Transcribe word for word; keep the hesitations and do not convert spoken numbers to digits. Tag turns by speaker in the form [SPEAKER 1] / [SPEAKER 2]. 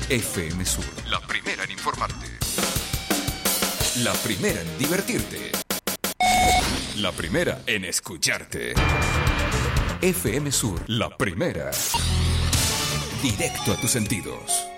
[SPEAKER 1] F M Sur, la primera en informarte. La primera en divertirte. La primera en escucharte. F M Sur, la primera. Directo a tus sentidos.